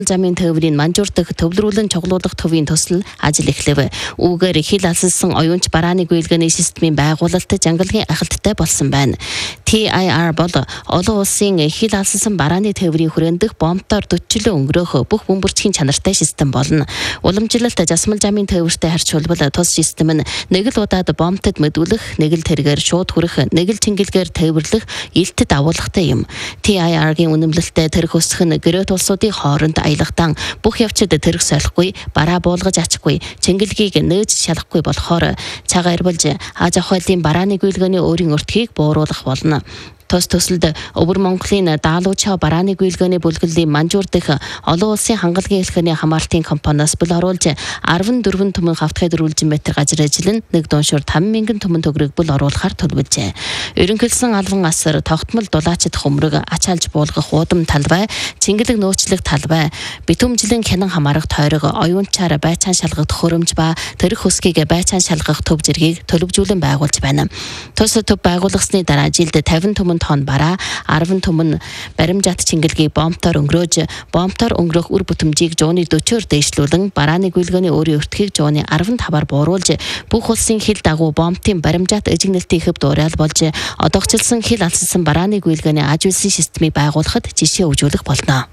Замын төврийн манжуурдах төвлөрүүлэн чоглуулах төвийн төсөл ажил эхлэв. Үүгээр хил алсалсан оюунч барааны гүйлгээний системийн байгуулалт жангалгийн ахалттай болсон байна. TIR бол олон улсын хил алсалсан барааны төврийн хүрээндх бомбтоор дөтчлөө өнгөрөөх бүх бөмбөрчгийн чанартай систем болно. Уламжлалт засмал замын төвөртэй харьцуулбал тус систем нь нэг л удаад бомбтад мэдүүлэх, нэг л тэргээр шууд хүрэх, нэг л чингэлгээр тээвэрлэх илтэд агуулгатай юм. TIR-гийн үнэмлэлтэй тэрх өсөх нь гэрээт улсуудын хооронд аялагдан бүх явцад тэрх солихгүй, бараа буулгаж ачгүй, чингэлгийг нээж шалахгүй болохоор цагаан ирбэлж аж ахуйлын барааны гүйлгээний өөрийн өртгийг бууруулах болно. Тус төсөлд Өвөр Монголын даалуучаа барааны гүйлгээний бүлгэллийн манжуурдах олон улсын хангалагын хэлхээний хамгаалтын компаниас бэл оруулж 14 түмэн хавтгай дөрвөлжин метр газар ажиллан нэг дууншуур 5,000 түмэн төгрөг бэл оруулахаар төлөвлөжээ. Ерөнхийлсөн албан асар тогтмол дулаачд хөмрөг ачаалж буулгах уудам талбай, цэнгэлэг нөөцлөх талбай, битүүмжлэн хянан хамаарах тойрог, оюунчаар байцаан шалгах хөрөмж ба тэрх хөсгийг байцаан шалгах төв зэргийг төлөвжүүлэн байгуулж байна. Тус төв байгуулгасны дараа жилд 50 түмэн тонн бараа, 10 түмэн баримжаат чингэлгийг бомбтоор өнгөрөх үр бүтэмжийг жууны 40-оор дээшлүүлэн барааны гүйлгээний өөрийн өртгийг жууны 15-аар бууруулж бүх улсын хил дагуу бомбтын баримжаат эжигнэлтийн хэв дуурайал болж одоогчлсон хил алсалсан барааны гүйлгээний аж үйлсийн системийг байгуулахад жишээ өгүүлэх болно.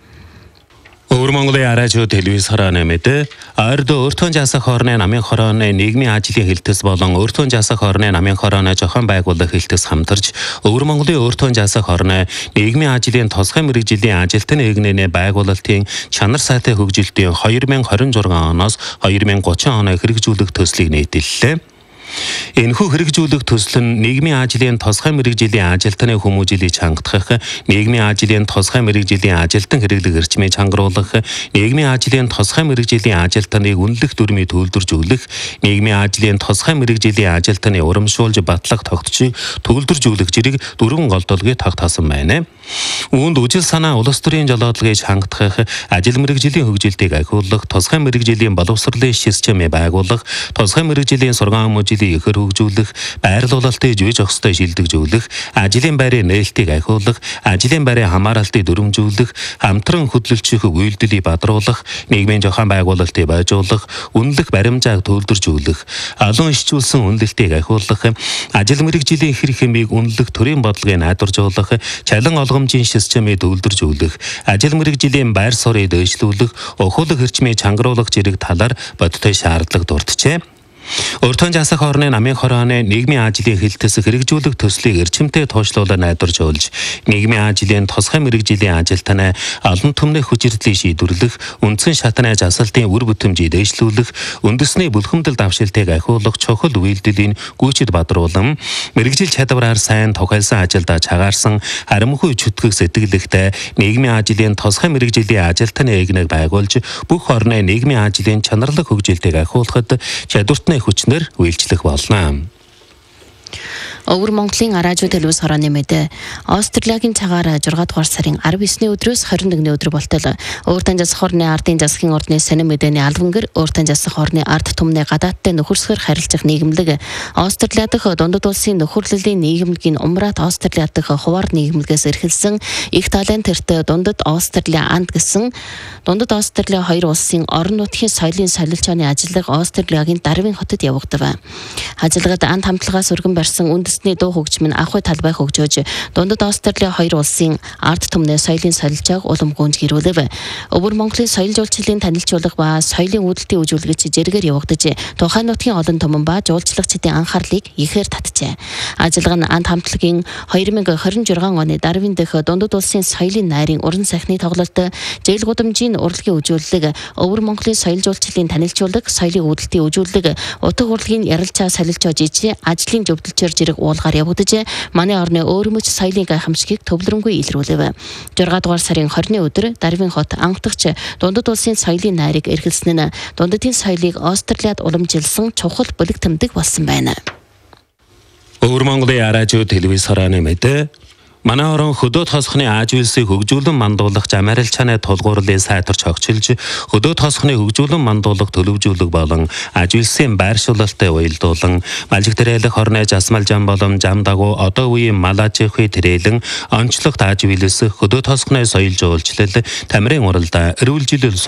Өвөр Монголын радио телевиз хорооны мэдээ ойрд өөртөө жасах хорны намын хорооны нийгмийн ажлын хэлтэс болон өөртөө жасах хорны намын хорооны зохион байгуулах хэлтэс хамтарч Өвөр Монголын өөртөө жасах хорны нийгмийн ажлын тусгай мэргэжлийн ажилтны нэгнээ байгуулалтын чанар сайтай хөгжилтийн 2026 оноос 2030 оны хэрэгжүүлэх төслийг нийтэллээ. Энэхүү хэрэгжүүлэх төсөл нь нийгмийн ажлын тусгай мэргэжлийн ажилтны хүмүүжлийг чангатгах, нийгмийн ажлын тусгай мэргэжлийн ажилтан хэрэглэх эрчмийг чангаруулах, нийгмийн ажлын тусгай мэргэжлийн ажилтныг үнэлэх дүрмийг төлөвлөржүүлэх, нийгмийн ажлын тусгай мэргэжлийн ажилтны урамшуулж батлах тогтцыг төлөвлөржүүлэх зэрэг дөрвөн голдолгыг тогтоосон байна. Үүнд үжил санаа улс төрийн жолоодлогыг чангатгах, ажил мэргэжлийн хөгжилтийг ахиулах, тусгай мэргэжлийн боловсролын системийг байгуулах, тусгай мэргэжлийн сургаан мужийг ихэр хөгжүүлэх, байрлуулалтыг жүйж өгсдөө шилдэгжүүлэх, ажлын байрын нээлтийг ахиулах, ажлын байрын хамааралтыг дүрмжүүлэх, хамтран хөдөлгөчих үйлдэлийг бадруулах, нийгмийн зохион байгуулалтыг байжуулах, үнэлэх баримжааг төлөвлөржүүлэх, олон ишчүүлсэн үнэлэлтийг ахиулах, ажил мэргэжлийн хэр хэмийг үнэлэх төрийн бодлогыг найдваржуулах, чалан олгомжийн системийг төлөвлөржүүлэх, ажил мэргэжлийн байр суурийг дэвшлүүлэх, ухуулах эрчмийг чангаруулах зэрэг талаар бодтой шаардлага дурджээ. Өөртөө жасах хорны намын хорооны нийгмийн ажлын хэлтэс хэрэгжүүлэх төслийг эрчимтэй тоочлуулаад найдваржуулж, нийгмийн ажлын тусгай мэргэжлийн ажилтнаа олон түмний хүчирдлийг шийдвэрлэх, үндсэн шатны засалтын үр бүтэмжийг дэвшлүүлэх, үндэсний бүлхэмдэл давшилтыг ахиулах чухал үйлдэлийн гүйцэд бадруулан, мэргэжил чадвараар сайн тухайлсан ажилдаа чагаарсан харамхуй чөтгөх сэтгэлэгтэй нийгмийн ажлын тусгай мэргэжлийн ажилтны эгнэг байгуулж, бүх орны нийгмийн ажлын чанарлаг хөгжилтийг ахиулахад чадвартны хүчнэр үйлчлэх болно. Өвөр Монголын радио телевиз хорооны мэдээ Австралийн цагаар 6 дугаар сарын 19-ний өдрөөс 21-ний өдөр болтол өөртөө засах хорны ардын засгийн ордны сонин мэдээний албангэр өөртөө засах хорны ард түмний гадаадтай нөхөрсгөр харилцах нийгэмлэг Австрали дахь дундад улсын нөхөрлөлийн нийгэмлэгийн умраад Австрали дахь хуваар нийгэмлэгээс эрхэлсэн их талентэрт дундад Австрали анд гэсэн дундад Австрали хоёр улсын орон нутгийн соёлын солилцооны ажиллагаа Австралийн Дарвин хотод явагдав. Ажиллагад анд хамтлагаас өргөн барьсан үндэсний дуу хөгжим нь ахуй талбай хөгжөөж дундад Австрали хоёр улсын ард түмний соёлын солилцоог улам гүнж гэрүүлэв. Өвөр Монголын соёл жуулчлалын танилцуулга ба соёлын үүдэлтийн үжүүлэгч зэрэгээр явагдаж тухайн нутгийн олон түмэн ба жуулчлагчдын анхаарлыг ихээр татжээ. Ажиллага нь анд хамтлагийн 2026 оны Дарвин дахь дундад улсын соёлын найрын уран сайхны тоглолт, жээл гудамжийн урлагийн үжүүлэг, Өвөр Монголын соёл жуулчлалын танилцуулга, соёлын үүдэлтийн үжүүлэг, утга урлагийн ярилцаа солилцоо жижиг ажлын зөвлөлчөөр зэрэг уулгаар явагдаж манай орны өөрөмөч соёлын гайхамшигыг төвлөрөнгүй илрүүлэв. 6 дугаар сарын 20-ны өдөр Дарвин хот анхдагч дундад улсын соёлын найрыг эрхэлсэн нь дундадын соёлыг Австралиад уламжилсан чухал бүлэг тэмдэг болсон байна. Өвөр Монголын радио телевиз хорооны мэдээ Манай орон хөдөө тосхны ааж үйлсийг хөгжүүлэн мандуулах замарилчааны тулгуурлыг сайтарч хогчилж, хөдөө тосхны хөгжүүлэн мандуулах төлөвжүүлэг болон ааж үйлсийн байршуулалтыг уялдуулан, малжиг тэрэлэх хорны жасмал жам болон жам дагуу одоо үеийн малажихүй тэрэлэн онцлогт ааж үйлс хөдөө тосхны соёл жуулчлал, тамирын уралдаан, эрүүл жилэл